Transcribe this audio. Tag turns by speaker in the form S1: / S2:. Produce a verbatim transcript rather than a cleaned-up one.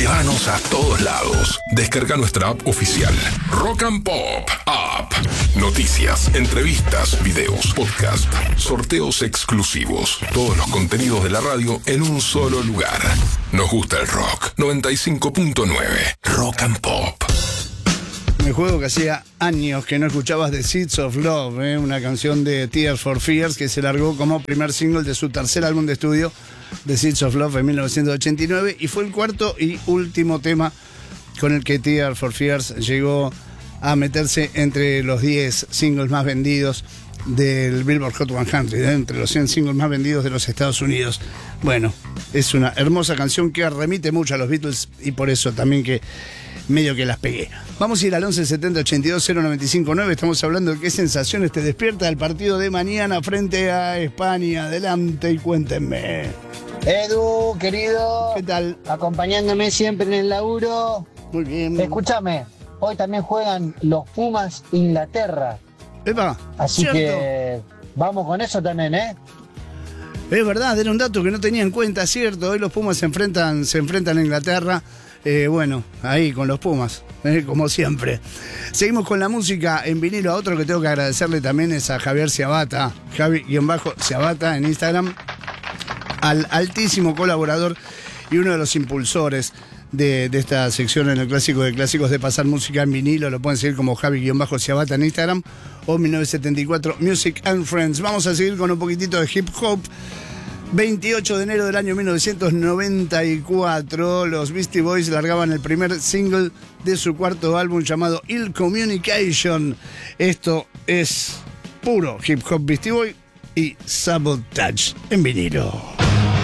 S1: Llévanos a todos lados. Descarga nuestra app oficial. Rock and Pop App. Noticias, entrevistas, videos, podcast, sorteos exclusivos. Todos los contenidos de la radio en un solo lugar. Nos gusta el rock. noventa y cinco punto nueve. Rock and Pop.
S2: Me juego que hacía años que no escuchabas The Seeds of Love, ¿eh? Una canción de Tears for Fears que se largó como primer single de su tercer álbum de estudio, The Seeds of Love, en mil novecientos ochenta y nueve, y fue el cuarto y último tema con el que Tears for Fears llegó a meterse entre los diez singles más vendidos del Billboard Hot cien, ¿eh? Entre los cien singles más vendidos de los Estados Unidos. Bueno, es una hermosa canción que remite mucho a los Beatles y por eso también que medio que las pegué. Vamos a ir al once setenta ochenta y dos cero noventa y cinco nueve. Estamos hablando de qué sensaciones te despierta el partido de mañana frente a España. Adelante y cuéntenme.
S3: Edu, querido.
S2: ¿Qué tal?
S3: Acompañándome siempre en el laburo.
S2: Muy bien.
S3: Escúchame, hoy también juegan los Pumas Inglaterra.
S2: Epa,
S3: Así
S2: cierto.
S3: que vamos con eso también, ¿eh?
S2: Es verdad, era un dato que no tenía en cuenta, cierto. Hoy los Pumas se enfrentan, se enfrentan a Inglaterra. Eh, bueno, ahí con los Pumas, eh, como siempre. Seguimos con la música en vinilo. A otro que tengo que agradecerle también es a Javier Ciabata, Javi-Ciabata en Instagram, al altísimo colaborador y uno de los impulsores de, de esta sección en el Clásico de Clásicos de pasar música en vinilo. Lo pueden seguir como Javi-Ciabata en Instagram o mil novecientos setenta y cuatro Music and Friends. Vamos a seguir con un poquitito de hip hop. veintiocho de enero del año mil novecientos noventa y cuatro, los Beastie Boys largaban el primer single de su cuarto álbum llamado Ill Communication. Esto es puro hip hop Beastie Boy y Sabotage en vinilo.